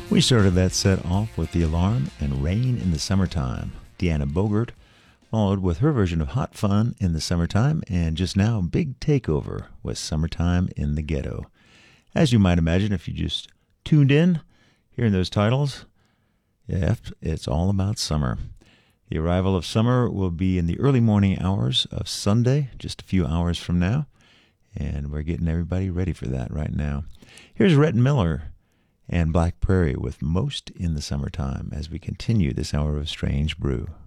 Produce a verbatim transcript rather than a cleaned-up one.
We started that set off with The Alarm and Rain in the Summertime. Deanna Bogart followed with her version of Hot Fun in the Summertime, and just now Big Takeover with Summertime in the Ghetto. As you might imagine, if you just tuned in, hearing those titles, yeah, it's all about summer. The arrival of summer will be in the early morning hours of Sunday, just a few hours from now, and we're getting everybody ready for that right now. Here's Rhett Miller and Black Prairie with Most in the Summertime as we continue this hour of Strange Brew.